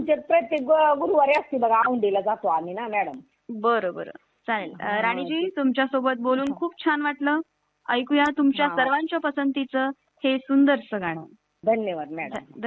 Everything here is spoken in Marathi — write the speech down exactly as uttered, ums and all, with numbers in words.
आमच्यात प्रत्येक गु- गुरुवारी असते बघा, औंढीला जातो आम्ही ना मॅडम. बरं बरं चालेल. अं, हा, राणीजी ते- तुमच्यासोबत बोलून खूप छान वाटलं. ऐकूया तुमच्या हा सर्वांच्या पसंतीचं हे सुंदरसं गाणं. धन्यवाद मॅडम. ध-